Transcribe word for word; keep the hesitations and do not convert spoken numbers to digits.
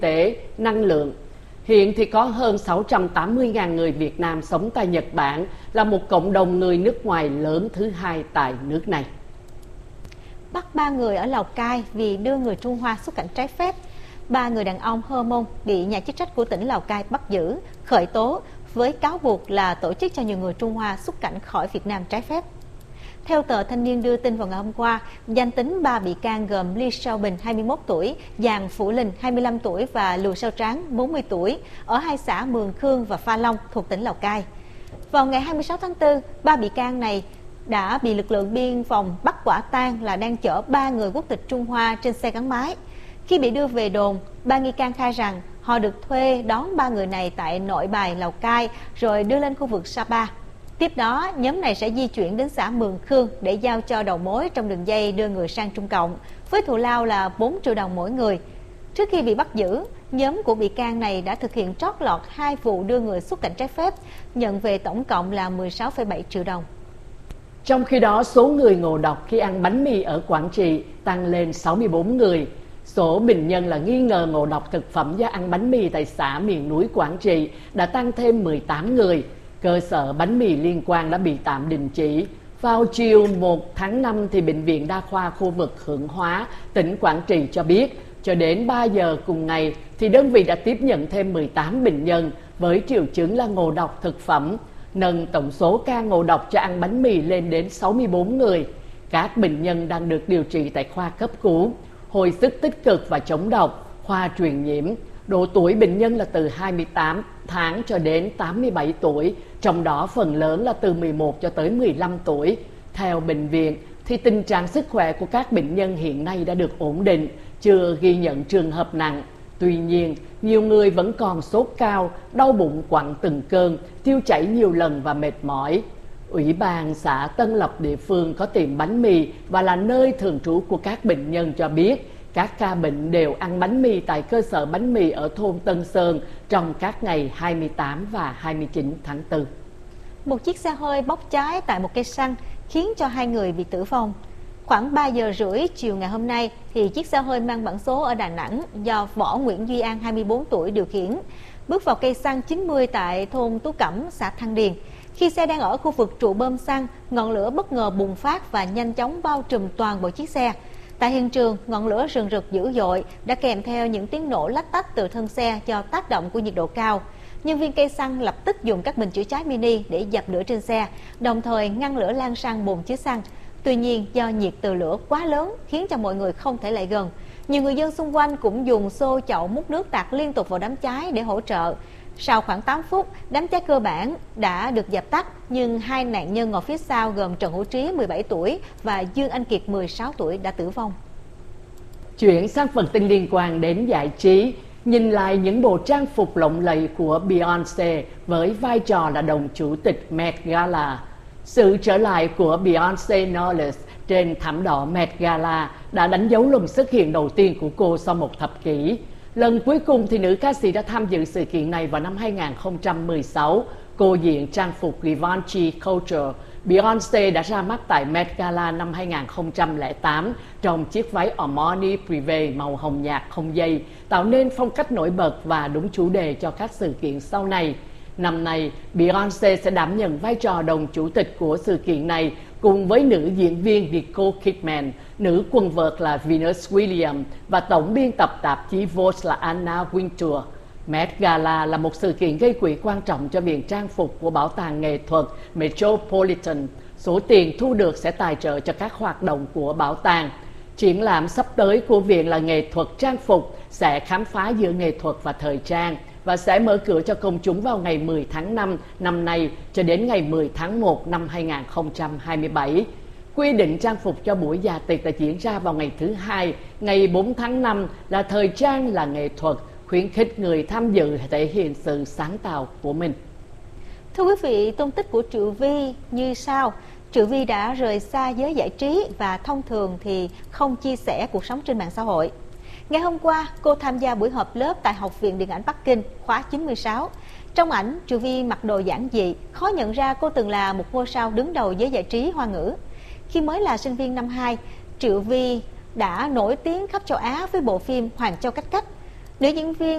tế, năng lượng. Hiện thì có hơn sáu trăm tám mươi nghìn người Việt Nam sống tại Nhật Bản, là một cộng đồng người nước ngoài lớn thứ hai tại nước này. Bắt ba người ở Lào Cai vì đưa người Trung Hoa xuất cảnh trái phép. Ba người đàn ông Hơ Mông bị nhà chức trách của tỉnh Lào Cai bắt giữ, khởi tố với cáo buộc là tổ chức cho nhiều người Trung Hoa xuất cảnh khỏi Việt Nam trái phép. Theo tờ Thanh niên đưa tin vào ngày hôm qua, danh tính ba bị can gồm Ly Sao Bình hai mươi mốt tuổi, Giàng Phụ Linh hai mươi lăm tuổi và Lù Sao Tráng bốn mươi tuổi ở hai xã Mường Khương và Pha Long thuộc tỉnh Lào Cai. Vào ngày hai mươi sáu tháng tư, ba bị can này đã bị lực lượng biên phòng bắt quả tang là đang chở ba người quốc tịch Trung Hoa trên xe gắn máy. Khi bị đưa về đồn, ba nghi can khai rằng họ được thuê đón ba người này tại Nội Bài, Lào Cai rồi đưa lên khu vực Sapa. Tiếp đó, nhóm này sẽ di chuyển đến xã Mường Khương để giao cho đầu mối trong đường dây đưa người sang Trung Cộng, với thù lao là bốn triệu đồng mỗi người. Trước khi bị bắt giữ, nhóm của bị can này đã thực hiện trót lọt hai vụ đưa người xuất cảnh trái phép, nhận về tổng cộng là mười sáu phẩy bảy triệu đồng. Trong khi đó, số người ngộ độc khi ăn bánh mì ở Quảng Trị tăng lên sáu mươi bốn người. Số bệnh nhân là nghi ngờ ngộ độc thực phẩm do ăn bánh mì tại xã miền núi Quảng Trị đã tăng thêm mười tám người. Cơ sở bánh mì liên quan đã bị tạm đình chỉ. Vào chiều một tháng năm, thì Bệnh viện Đa khoa khu vực Hướng Hóa, tỉnh Quảng Trị cho biết, cho đến ba giờ cùng ngày, thì đơn vị đã tiếp nhận thêm mười tám bệnh nhân với triệu chứng là ngộ độc thực phẩm, nâng tổng số ca ngộ độc cho ăn bánh mì lên đến sáu mươi bốn người. Các bệnh nhân đang được điều trị tại khoa cấp cứu, hồi sức tích cực và chống độc, khoa truyền nhiễm. Độ tuổi bệnh nhân là từ hai mươi tám tháng cho đến tám mươi bảy tuổi, trong đó phần lớn là từ mười một cho tới mười lăm tuổi. Theo bệnh viện, thì tình trạng sức khỏe của các bệnh nhân hiện nay đã được ổn định, chưa ghi nhận trường hợp nặng. Tuy nhiên, nhiều người vẫn còn sốt cao, đau bụng quặn từng cơn, tiêu chảy nhiều lần và mệt mỏi. Ủy ban xã Tân Lập, địa phương có tiệm bánh mì và là nơi thường trú của các bệnh nhân, cho biết các ca bệnh đều ăn bánh mì tại cơ sở bánh mì ở thôn Tân Sơn trong các ngày hai mươi tám và hai mươi chín tháng tư. Một chiếc xe hơi bốc cháy tại một cây xăng khiến cho hai người bị tử vong. Khoảng ba giờ rưỡi chiều ngày hôm nay, thì chiếc xe hơi mang biển số ở Đà Nẵng do Võ Nguyễn Duy An hai mươi bốn tuổi điều khiển, bước vào cây xăng chín mươi tại thôn Tú Cẩm, xã Thăng Điền. Khi xe đang ở khu vực trụ bơm xăng, ngọn lửa bất ngờ bùng phát và nhanh chóng bao trùm toàn bộ chiếc xe. Tại hiện trường, ngọn lửa rừng rực dữ dội đã kèm theo những tiếng nổ lách tách từ thân xe do tác động của nhiệt độ cao. Nhân viên cây xăng lập tức dùng các bình chữa cháy mini để dập lửa trên xe, đồng thời ngăn lửa lan sang bồn chứa xăng. Tuy nhiên, do nhiệt từ lửa quá lớn khiến cho mọi người không thể lại gần. Nhiều người dân xung quanh cũng dùng xô chậu múc nước tạt liên tục vào đám cháy để hỗ trợ. Sau khoảng tám phút, đám cháy cơ bản đã được dập tắt, nhưng hai nạn nhân ngồi phía sau gồm Trần Hữu Trí mười bảy tuổi và Dương Anh Kiệt mười sáu tuổi đã tử vong. Chuyển sang phần tin liên quan đến giải trí, nhìn lại những bộ trang phục lộng lẫy của Beyoncé với vai trò là đồng chủ tịch Met Gala. Sự trở lại của Beyoncé Knowles trên thảm đỏ Met Gala đã đánh dấu lần xuất hiện đầu tiên của cô sau một thập kỷ. Lần cuối cùng thì nữ ca sĩ đã tham dự sự kiện này vào năm hai nghìn không trăm mười sáu. Cô diện trang phục Givenchy Couture. Beyoncé đã ra mắt tại Met Gala năm hai nghìn không trăm lẻ tám trong chiếc váy Armani Privé màu hồng nhạt không dây, tạo nên phong cách nổi bật và đúng chủ đề cho các sự kiện sau này. Năm nay, Beyoncé sẽ đảm nhận vai trò đồng chủ tịch của sự kiện này cùng với nữ diễn viên Nicole Kidman, nữ quần vợt là Venus Williams và tổng biên tập tạp chí Vogue là Anna Wintour. Met Gala là một sự kiện gây quỹ quan trọng cho viện trang phục của Bảo tàng Nghệ thuật Metropolitan. Số tiền thu được sẽ tài trợ cho các hoạt động của bảo tàng. Triển lãm sắp tới của viện là nghệ thuật trang phục, sẽ khám phá giữa nghệ thuật và thời trang và sẽ mở cửa cho công chúng vào ngày mười tháng năm năm nay cho đến ngày mười tháng một năm hai nghìn không trăm hai mươi bảy. Quy định trang phục cho buổi dạ tiệc đã diễn ra vào ngày thứ Hai, ngày bốn tháng năm là thời trang là nghệ thuật, khuyến khích người tham dự thể hiện sự sáng tạo của mình. Thưa quý vị, tung tích của Triệu Vi như sau. Triệu Vi đã rời xa giới giải trí và thông thường thì không chia sẻ cuộc sống trên mạng xã hội. Ngày hôm qua, cô tham gia buổi họp lớp tại Học viện Điện ảnh Bắc Kinh, khóa chín mươi sáu. Trong ảnh, Triệu Vi mặc đồ giản dị, khó nhận ra cô từng là một ngôi sao đứng đầu giới giải trí Hoa ngữ. Khi mới là sinh viên năm hai, Triệu Vi đã nổi tiếng khắp châu Á với bộ phim Hoàng Châu Cách Cách. Nữ diễn viên